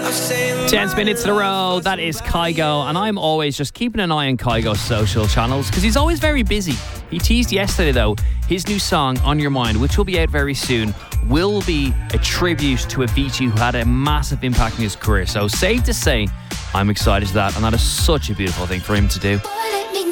10 minutes in a row, that is Kygo, and I'm always just keeping an eye on Kygo's social channels because he's always very busy. He teased yesterday though, his new song On Your Mind, which will be out very soon, will be a tribute to Avicii, who had a massive impact in his career. So safe to say, I'm excited for that, and that is such a beautiful thing for him to do.